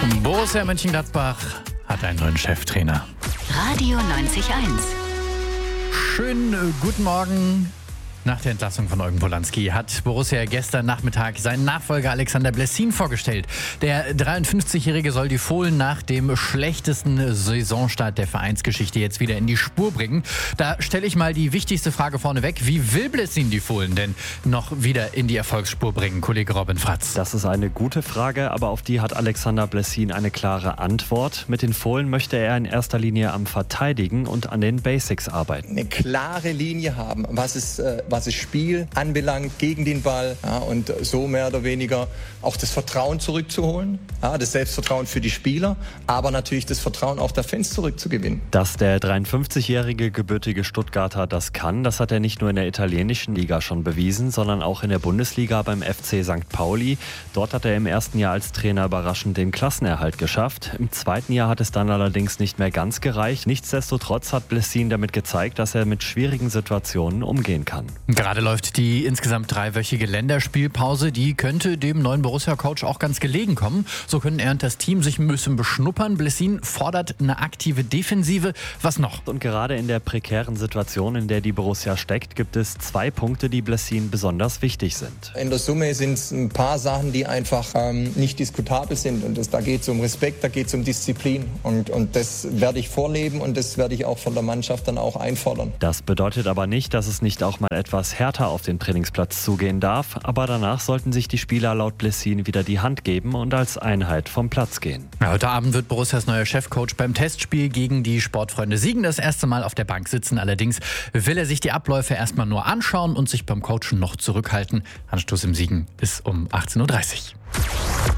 Borussia Mönchengladbach hat einen neuen Cheftrainer. Radio 90.1. Schönen guten Morgen. Nach der Entlassung von Eugen Polanski hat Borussia gestern Nachmittag seinen Nachfolger Alexander Blessin vorgestellt. Der 53-Jährige soll die Fohlen nach dem schlechtesten Saisonstart der Vereinsgeschichte jetzt wieder in die Spur bringen. Da stelle ich mal die wichtigste Frage vorneweg. Wie will Blessin die Fohlen denn noch wieder in die Erfolgsspur bringen, Kollege Robin Fratz? Das ist eine gute Frage, aber auf die hat Alexander Blessin eine klare Antwort. Mit den Fohlen möchte er in erster Linie am Verteidigen und an den Basics arbeiten. Eine klare Linie haben, was das Spiel anbelangt, gegen den Ball, ja, und so mehr oder weniger auch das Vertrauen zurückzuholen, ja, das Selbstvertrauen für die Spieler, aber natürlich das Vertrauen auch der Fans zurückzugewinnen. Dass der 53-jährige gebürtige Stuttgarter das kann, das hat er nicht nur in der italienischen Liga schon bewiesen, sondern auch in der Bundesliga beim FC St. Pauli. Dort hat er im ersten Jahr als Trainer überraschend den Klassenerhalt geschafft. Im zweiten Jahr hat es dann allerdings nicht mehr ganz gereicht. Nichtsdestotrotz hat Blessin damit gezeigt, dass er mit schwierigen Situationen umgehen kann. Gerade läuft die insgesamt 3-wöchige Länderspielpause. Die könnte dem neuen Borussia-Coach auch ganz gelegen kommen. So können er und das Team sich ein bisschen beschnuppern. Blessin fordert eine aktive Defensive. Was noch? Und gerade in der prekären Situation, in der die Borussia steckt, gibt es 2 Punkte, die Blessin besonders wichtig sind. In der Summe sind es ein paar Sachen, die einfach nicht diskutabel sind. Und da geht es um Respekt, da geht es um Disziplin. Und das werde ich vorleben und das werde ich auch von der Mannschaft dann auch einfordern. Das bedeutet aber nicht, dass es nicht auch mal etwas härter auf den Trainingsplatz zugehen darf, aber danach sollten sich die Spieler laut Blessin wieder die Hand geben und als Einheit vom Platz gehen. Ja, heute Abend wird Borussias neuer Chefcoach beim Testspiel gegen die Sportfreunde Siegen das erste Mal auf der Bank sitzen. Allerdings will er sich die Abläufe erstmal nur anschauen und sich beim Coachen noch zurückhalten. Anstoß im Siegen ist um 18:30 Uhr.